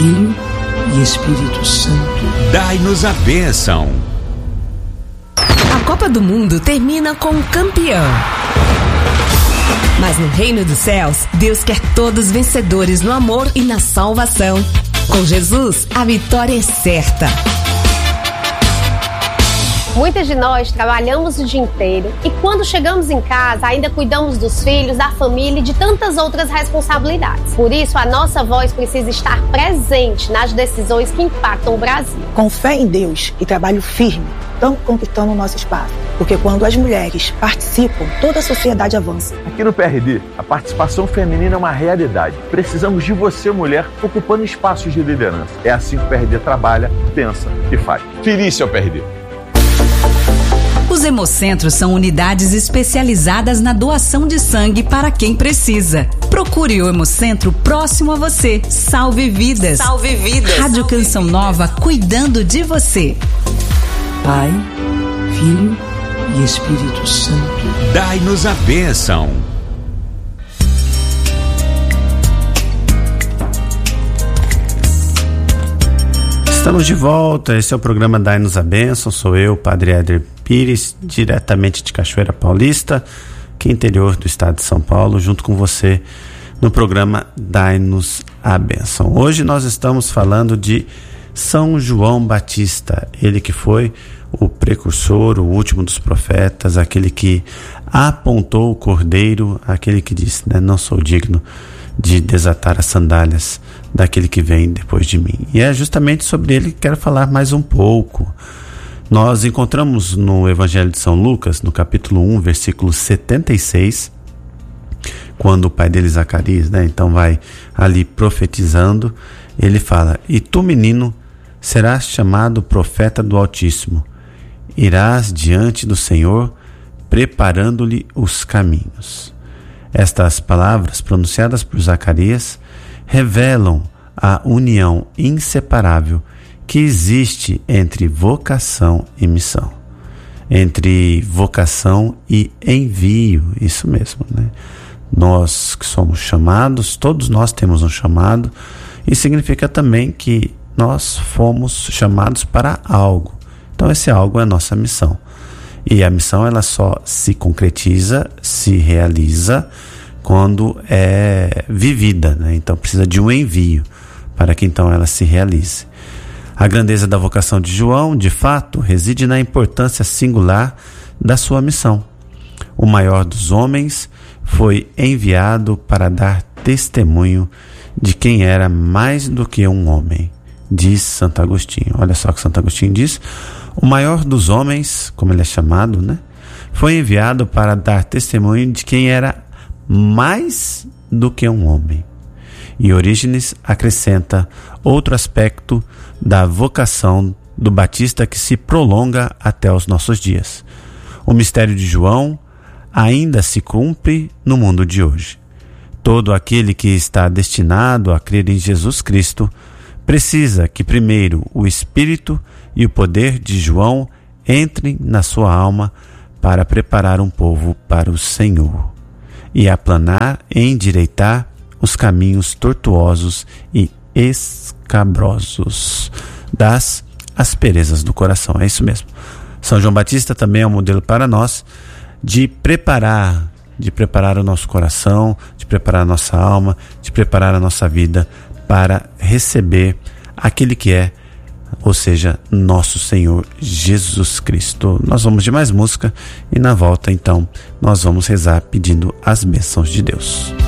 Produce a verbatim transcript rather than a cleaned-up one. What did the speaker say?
Filho e Espírito Santo. Dai-nos a bênção. A Copa do Mundo termina com um campeão. Mas no reino dos céus, Deus quer todos vencedores no amor e na salvação. Com Jesus, a vitória é certa. Muitas de nós trabalhamos o dia inteiro e quando chegamos em casa ainda cuidamos dos filhos, da família e de tantas outras responsabilidades. Por isso, a nossa voz precisa estar presente nas decisões que impactam o Brasil. Com fé em Deus e trabalho firme, estamos conquistando o nosso espaço. Porque quando as mulheres participam, toda a sociedade avança. Aqui no P R D, a participação feminina é uma realidade. Precisamos de você, mulher, ocupando espaços de liderança. É assim que o P R D trabalha, pensa e faz. Feliz ao P R D! Os Hemocentros são unidades especializadas na doação de sangue para quem precisa. Procure o Hemocentro próximo a você. Salve vidas. Salve vidas. Rádio Salve Canção vidas. Nova, cuidando de você. Pai, Filho e Espírito Santo. Dai-nos a bênção. Estamos de volta, esse é o programa Dai-nos a Bênção, sou eu, Padre Éder Pires, diretamente de Cachoeira Paulista, que é interior do estado de São Paulo, junto com você no programa Dai-nos a Bênção. Hoje nós estamos falando de São João Batista, ele que foi o precursor, o último dos profetas, aquele que apontou o cordeiro, aquele que disse, né, não sou digno de desatar as sandálias daquele que vem depois de mim. E é justamente sobre ele que quero falar mais um pouco. Nós encontramos no Evangelho de São Lucas, no capítulo um, versículo setenta e seis, quando o pai dele, Zacarias, né, então vai ali profetizando, ele fala: e tu, menino, serás chamado profeta do Altíssimo, irás diante do Senhor, preparando-lhe os caminhos. Estas palavras, pronunciadas por Zacarias, revelam a união inseparável que existe entre vocação e missão, entre vocação e envio, isso mesmo, né? Nós que somos chamados, todos nós temos um chamado, e significa também que nós fomos chamados para algo. Então esse algo é a nossa missão. E a missão ela só se concretiza, se realiza quando é vivida, né? Então precisa de um envio para que então ela se realize. A grandeza da vocação de João, de fato, reside na importância singular da sua missão. O maior dos homens foi enviado para dar testemunho de quem era mais do que um homem, diz Santo Agostinho. Olha só o que Santo Agostinho diz: o maior dos homens, como ele é chamado, né, foi enviado para dar testemunho de quem era mais do que um homem. E Orígenes acrescenta outro aspecto da vocação do Batista que se prolonga até os nossos dias. O mistério de João ainda se cumpre no mundo de hoje. Todo aquele que está destinado a crer em Jesus Cristo precisa que primeiro o Espírito e o poder de João entrem na sua alma para preparar um povo para o Senhor e aplanar e endireitar os caminhos tortuosos e escabrosos das asperezas do coração. É isso mesmo. São João Batista também é um modelo para nós de preparar, de preparar o nosso coração, de preparar a nossa alma, de preparar a nossa vida para receber aquele que é, ou seja, nosso Senhor Jesus Cristo. Nós vamos de mais música e na volta então nós vamos rezar pedindo as bênçãos de Deus.